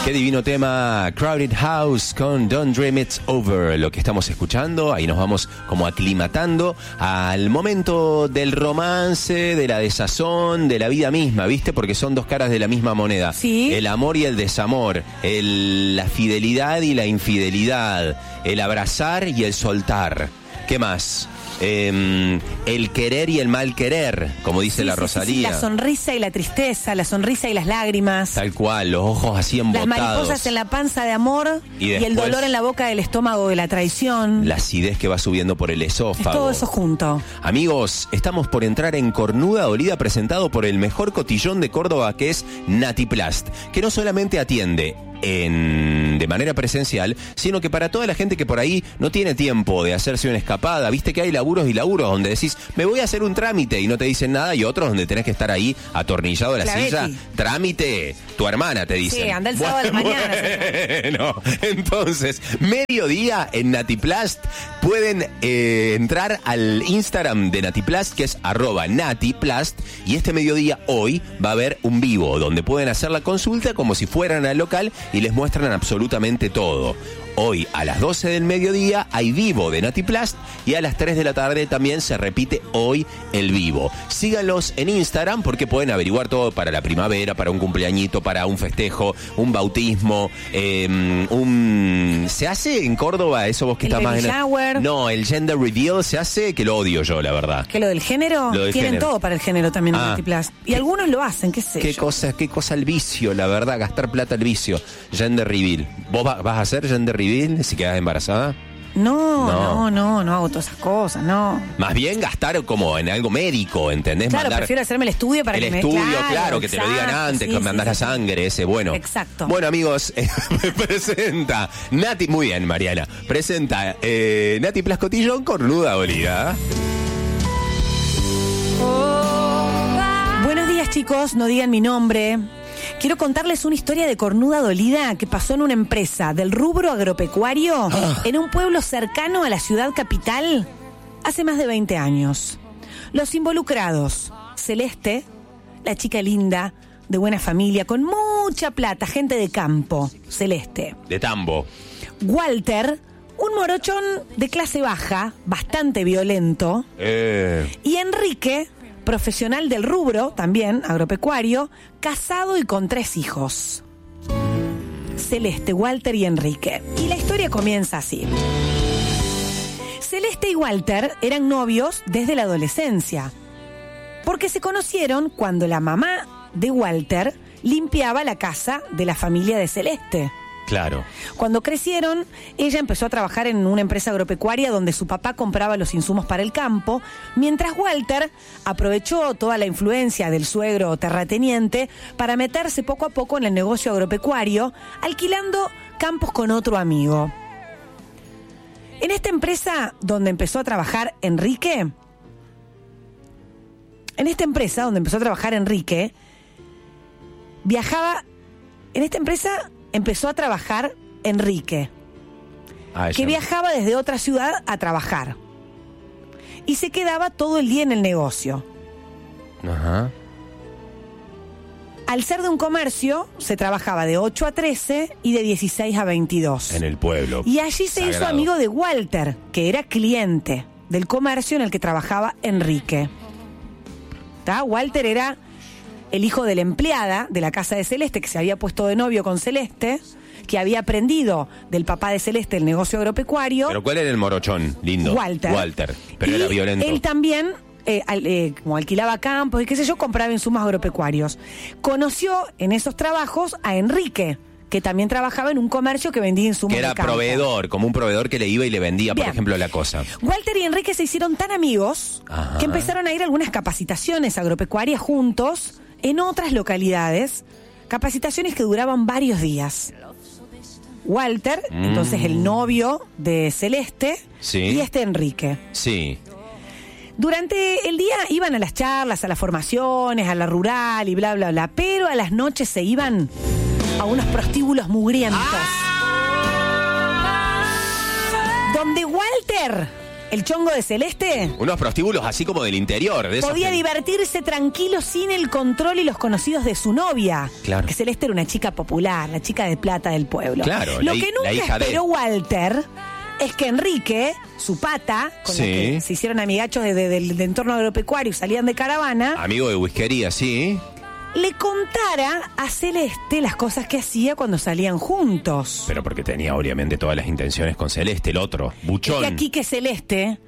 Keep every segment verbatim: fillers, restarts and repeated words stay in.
Qué divino tema, Crowded House con Don't Dream It's Over. Lo que estamos escuchando, ahí nos vamos como aclimatando al momento del romance, de la desazón, de la vida misma, ¿viste? Porque son dos caras de la misma moneda. Sí. El amor y el desamor, el, la fidelidad y la infidelidad, el abrazar y el soltar. ¿Qué más? Eh, el querer y el mal querer, como dice sí, la sí, Rosalía. Sí, sí, la sonrisa y la tristeza, la sonrisa y las lágrimas. Tal cual, los ojos así embotados. Las mariposas en la panza de amor y, y el dolor en la boca del estómago de la traición. La acidez que va subiendo por el esófago. Es todo eso junto. Amigos, estamos por entrar en Cornuda Dolida, presentado por el mejor cotillón de Córdoba, que es Natiplast, que no solamente atiende En, de manera presencial, sino que para toda la gente que por ahí no tiene tiempo de hacerse una escapada, viste que hay laburos y laburos donde decís, me voy a hacer un trámite y no te dicen nada, y otros donde tenés que estar ahí atornillado a la Clavetti. silla, trámite, tu hermana te dice. Sí, anda el sábado de la mañana. Bueno, entonces, mediodía en Natiplast, pueden eh, entrar al Instagram de Natiplast, que es arroba Natiplast, y este mediodía hoy va a haber un vivo donde pueden hacer la consulta como si fueran al local y les muestran absolutamente todo. Hoy a las doce del mediodía hay vivo de Natiplast y a las tres de la tarde también se repite hoy el vivo. Síganlos en Instagram porque pueden averiguar todo para la primavera, para un cumpleañito, para un festejo, un bautismo, eh, un... ¿Se hace en Córdoba eso vos que el estás más en... shower. No, el gender reveal se hace, que lo odio yo, la verdad. ¿Que lo del género? Lo del Tienen género. todo para el género también en Ah. Natiplast. Y algunos lo hacen, qué sé Qué yo. cosa, qué cosa el vicio, la verdad, gastar plata el vicio. Gender reveal. ¿Vos va- vas a hacer gender reveal si quedas embarazada? No, No. no, no, no hago todas esas cosas, no. Más bien gastar como en algo médico, ¿entendés? Claro, Mandar prefiero hacerme el estudio para el que me... estudio, claro, que te lo digan exacto, antes, sí, que sí, mandás sí, la sí. sangre, ese, bueno. Exacto. Bueno, amigos, eh, presenta Nati, muy bien, Mariana, presenta eh, Nati Plascotillón con Nuda Dolida. Buenos días, chicos, no digan mi nombre. Quiero contarles una historia de cornuda dolida que pasó en una empresa del rubro agropecuario Ah. en un pueblo cercano a la ciudad capital hace más de veinte años. Los involucrados, Celeste, la chica linda, de buena familia, con mucha plata, gente de campo, Celeste. De Tambo. Walter, un morochón de clase baja, bastante violento. Eh, Y Enrique, profesional del rubro, también agropecuario, casado y con tres hijos. Celeste, Walter y Enrique. Y la historia comienza así. Celeste y Walter eran novios desde la adolescencia, porque se conocieron cuando la mamá de Walter limpiaba la casa de la familia de Celeste. claro. Cuando crecieron, ella empezó a trabajar en una empresa agropecuaria donde su papá compraba los insumos para el campo, mientras Walter aprovechó toda la influencia del suegro terrateniente para meterse poco a poco en el negocio agropecuario, alquilando campos con otro amigo. En esta empresa donde empezó a trabajar Enrique, en esta empresa donde empezó a trabajar Enrique, viajaba, en esta empresa empezó a trabajar Enrique, Ah, que ella- viajaba desde otra ciudad a trabajar. Y se quedaba todo el día en el negocio. Ajá. Al ser de un comercio, se trabajaba de ocho a trece y de dieciséis a veintidós. En el pueblo. Y allí se hizo Sagrado. amigo de Walter, que era cliente del comercio en el que trabajaba Enrique. ¿Tá? Walter era el hijo de la empleada de la casa de Celeste, que se había puesto de novio con Celeste, que había aprendido del papá de Celeste el negocio agropecuario. ¿Pero cuál era el morochón? Lindo. Walter. Walter. Pero Y era violento. Él también, eh, al- eh, como alquilaba campos y qué sé yo, compraba insumos agropecuarios. Conoció en esos trabajos a Enrique, que también trabajaba en un comercio que vendía insumos Que era de campo. proveedor, como un proveedor que le iba y le vendía, Bien. por ejemplo, la cosa. Walter y Enrique se hicieron tan amigos Ajá. que empezaron a ir a algunas capacitaciones agropecuarias juntos en otras localidades, capacitaciones que duraban varios días. Walter, Mm. entonces el novio de Celeste, Sí. y este Enrique. Sí. Durante el día iban a las charlas, a las formaciones, a la rural y bla, bla, bla, pero a las noches se iban a unos prostíbulos mugrientos. Donde Walter el chongo de Celeste, unos prostíbulos así como del interior. De esos podía que... divertirse tranquilo sin el control y los conocidos de su novia. Claro. Que Celeste era una chica popular, la chica de plata del pueblo. Claro, Lo la, que la nunca hija esperó de... Walter es que Enrique, su pata, con Sí. la que se hicieron amigachos de, de, del, del entorno agropecuario y salían de caravana, Amigo de whiskería, sí. le contara a Celeste las cosas que hacía cuando salían juntos. Pero porque tenía obviamente todas las intenciones con Celeste, el otro, buchón. Y aquí que Celeste...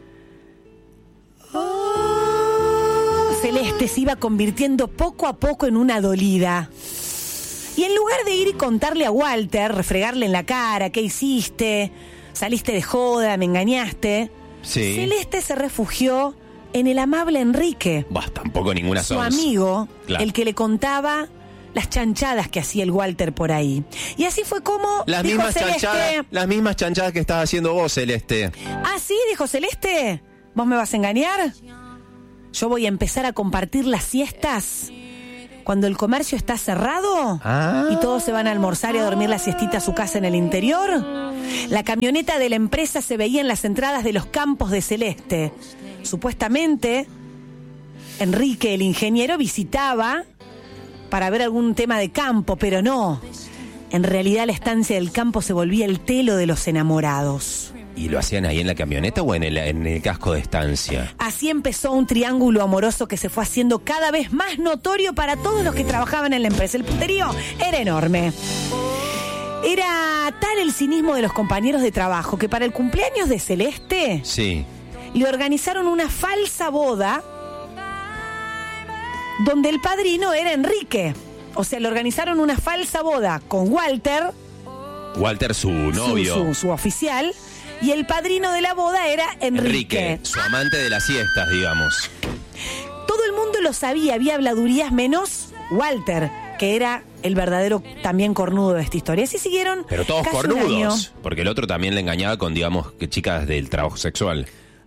Oh, Celeste se iba convirtiendo poco a poco en una dolida. Y en lugar de ir y contarle a Walter, refregarle en la cara, ¿qué hiciste? Saliste de joda, me engañaste. Sí. Celeste se refugió en el amable Enrique, Bah, tampoco ninguna su sonsa. amigo, Claro. el que le contaba las chanchadas que hacía el Walter por ahí. Y así fue como Las dijo mismas Celeste. chanchadas, las mismas chanchadas que estás haciendo vos, Celeste. Ah, sí, dijo Celeste. ¿Vos me vas a engañar? Yo voy a empezar a compartir las siestas cuando el comercio está cerrado Ah. y todos se van a almorzar y a dormir la siestita a su casa en el interior. La camioneta de la empresa se veía en las entradas de los campos de Celeste. Supuestamente, Enrique, el ingeniero, visitaba para ver algún tema de campo, pero no. En realidad la estancia del campo se volvía el telo de los enamorados. ¿Y lo hacían ahí en la camioneta o en el, en el casco de estancia? Así empezó un triángulo amoroso que se fue haciendo cada vez más notorio para todos los que trabajaban en la empresa. El puterío era enorme. Era tal el cinismo de los compañeros de trabajo que para el cumpleaños de Celeste Sí. le organizaron una falsa boda donde el padrino era Enrique. O sea, le organizaron una falsa boda con Walter, Walter, su novio. su, su, su oficial, y el padrino de la boda era Enrique. Enrique, su amante de las siestas, digamos. Todo el mundo lo sabía, había habladurías menos Walter, que era el verdadero también cornudo de esta historia. Así siguieron Pero todos casi un año. cornudos. Porque el otro también le engañaba con, digamos, que chicas del trabajo sexual.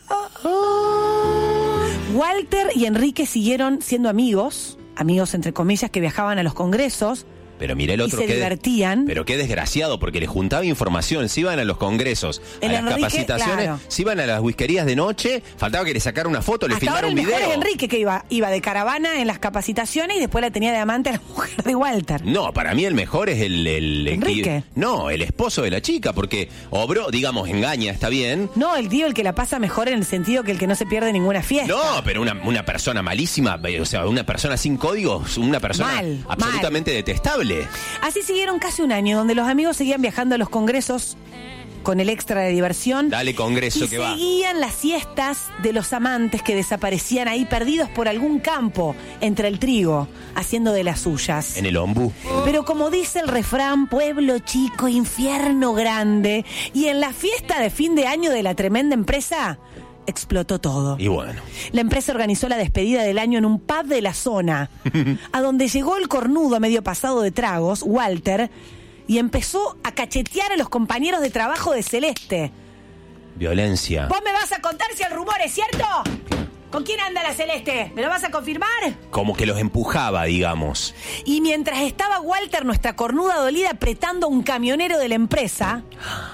Walter y Enrique siguieron siendo amigos, amigos entre comillas, que viajaban a los congresos. Pero mira el otro Y se qué- divertían. Pero qué desgraciado, porque le juntaba información. Se iban a los congresos, a El las Enrique, capacitaciones, claro. se iban a las whiskerías de noche. Faltaba que le sacara una foto, le Hasta ahora filmara el un mejor video. es Enrique, que iba, iba de caravana en las capacitaciones y después la tenía de amante a la mujer de Walter. No, para mí el mejor es el... el Enrique. No, el esposo de la chica, porque obró, digamos, engaña, está bien. No, el tío el que la pasa mejor en el sentido que el que no se pierde ninguna fiesta. No, pero una, una persona malísima, o sea, una persona sin códigos, una persona Mal, absolutamente detestable. Así siguieron casi un año, donde los amigos seguían viajando a los congresos con el extra de diversión. Dale congreso y que va. seguían las siestas de los amantes que desaparecían ahí perdidos por algún campo entre el trigo, haciendo de las suyas. En el ombú. Pero como dice el refrán, pueblo chico, infierno grande. Y en la fiesta de fin de año de la tremenda empresa, explotó todo. Y bueno. La empresa organizó la despedida del año en un pub de la zona, a donde llegó el cornudo medio pasado de tragos, Walter, y empezó a cachetear a los compañeros de trabajo de Celeste. Violencia. ¿Vos me vas a contar si el rumor es cierto? ¿Con quién anda la Celeste? ¿Me lo vas a confirmar? Como que los empujaba, digamos. Y mientras estaba Walter, nuestra cornuda dolida, apretando a un camionero de la empresa,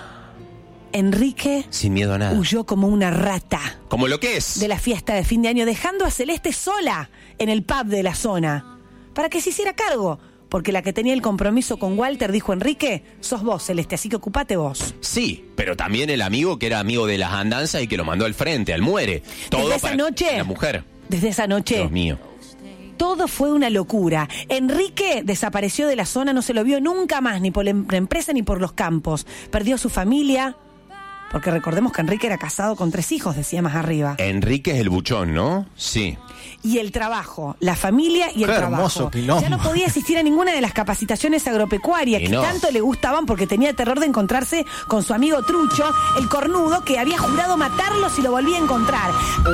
Enrique Sin miedo a nada. huyó como una rata Como lo que es. de la fiesta de fin de año, dejando a Celeste sola en el pub de la zona, para que se hiciera cargo, porque la que tenía el compromiso con Walter, dijo Enrique, sos vos, Celeste, así que ocupate vos. Sí, pero también el amigo que era amigo de las andanzas y que lo mandó al frente, al muere. Todo Desde esa para noche, la mujer. desde esa noche, Dios mío. todo fue una locura. Enrique desapareció de la zona, no se lo vio nunca más, ni por la em- empresa ni por los campos. Perdió su familia, porque recordemos que Enrique era casado con tres hijos, decía más arriba. Enrique es el buchón, ¿no? Sí. Y el trabajo, la familia y el Qué trabajo. hermoso quilombo. Ya no podía asistir a ninguna de las capacitaciones agropecuarias Y que no. tanto le gustaban, porque tenía terror de encontrarse con su amigo Trucho, el cornudo, que había jurado matarlo si lo volvía a encontrar.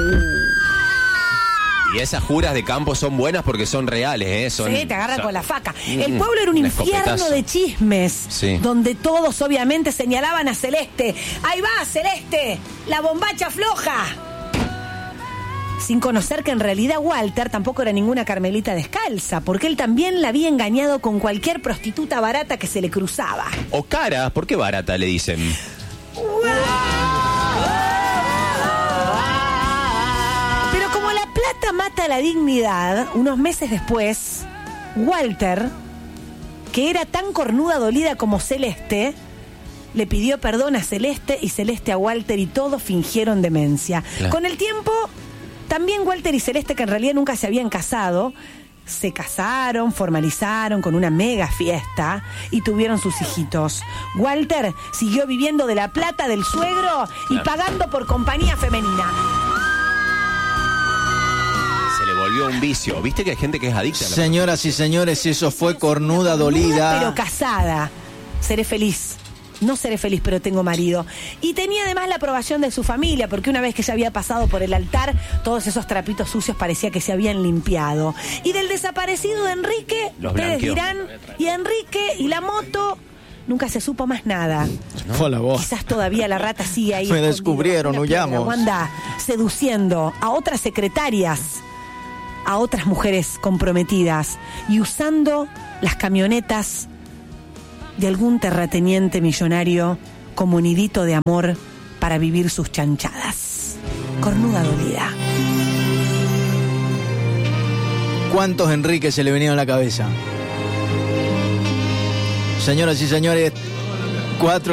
Y esas juras de campo son buenas porque son reales, ¿eh? Son, Sí, te agarran o sea, con la faca. mm, El pueblo era un un infierno escopetazo. de chismes, Sí. donde todos obviamente señalaban a Celeste. ¡Ahí va, Celeste! ¡La bombacha floja! Sin conocer que en realidad Walter tampoco era ninguna Carmelita descalza, porque él también la había engañado con cualquier prostituta barata que se le cruzaba. O cara, ¿por qué barata le dicen? vuelta a la dignidad, unos meses después, Walter, que era tan cornuda dolida como Celeste, le pidió perdón a Celeste y Celeste a Walter y todos fingieron demencia. Claro. Con el tiempo, también Walter y Celeste, que en realidad nunca se habían casado, se casaron, formalizaron con una mega fiesta y tuvieron sus hijitos. Walter siguió viviendo de la plata del suegro y claro. pagando por compañía femenina. Se le volvió un vicio. ¿Viste que hay gente que es adicta a la Señoras cosa? y señores, eso fue cornuda dolida. Pero casada. Seré feliz. No seré feliz, pero tengo marido. Y tenía además la aprobación de su familia, porque una vez que ya había pasado por el altar, todos esos trapitos sucios parecía que se habían limpiado. Y del desaparecido de Enrique, Los ustedes blanqueó. dirán, y Enrique y la moto, nunca se supo más nada. ¿No? Fue la voz. Quizás todavía la rata sigue ahí. Me descubrieron, huyamos. Wanda, seduciendo a otras secretarias, a otras mujeres comprometidas y usando las camionetas de algún terrateniente millonario como nidito de amor para vivir sus chanchadas. Cornuda dolida. ¿Cuántos Enrique se le venían a la cabeza? Señoras y señores, cuatro